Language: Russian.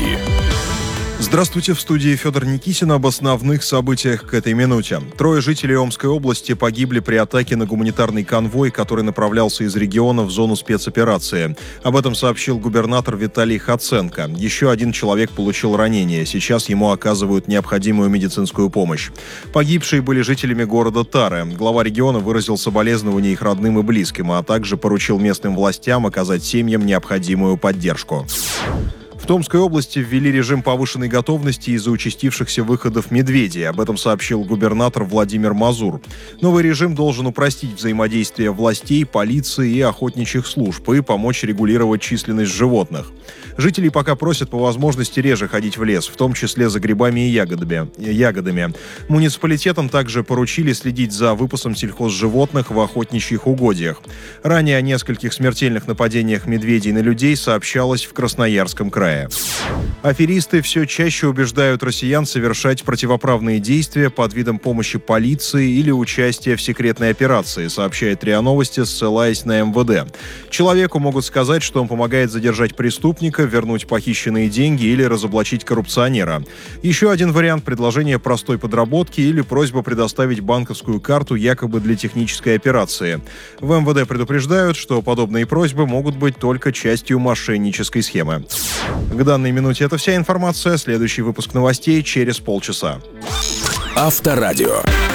Новости. Здравствуйте, в студии Федор Никитин. Об основных событиях к этой минуте. 3 жителей Омской области погибли при атаке на гуманитарный конвой, который направлялся из региона в зону спецоперации. Об этом сообщил губернатор Виталий Хоценко. Еще 1 человек получил ранение. Сейчас ему оказывают необходимую медицинскую помощь. Погибшие были жителями города Тары. Глава региона выразил соболезнования их родным и близким, а также поручил местным властям оказать семьям необходимую поддержку. В Томской области ввели режим повышенной готовности из-за участившихся выходов медведей. Об этом сообщил губернатор Владимир Мазур. Новый режим должен упростить взаимодействие властей, полиции и охотничьих служб и помочь регулировать численность животных. Жителей пока просят по возможности реже ходить в лес, в том числе за грибами и ягодами. Муниципалитетам также поручили следить за выпасом сельхозживотных в охотничьих угодьях. Ранее о нескольких смертельных нападениях медведей на людей сообщалось в Красноярском крае. Аферисты все чаще убеждают россиян совершать противоправные действия под видом помощи полиции или участия в секретной операции, сообщает РИА Новости, ссылаясь на МВД. Человеку могут сказать, что он помогает задержать преступника, вернуть похищенные деньги или разоблачить коррупционера. Еще один вариант – предложение простой подработки или просьба предоставить банковскую карту якобы для технической операции. В МВД предупреждают, что подобные просьбы могут быть только частью мошеннической схемы. К данной минуте это вся информация. Следующий выпуск новостей через полчаса. Авторадио.